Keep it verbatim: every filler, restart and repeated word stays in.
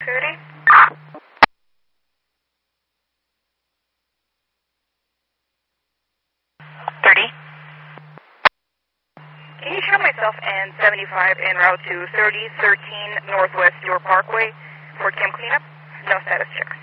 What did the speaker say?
thirty. thirty. Can you show myself and seventy-five en route to thirty thirteen Northwest York Parkway for chem cleanup? No status checks.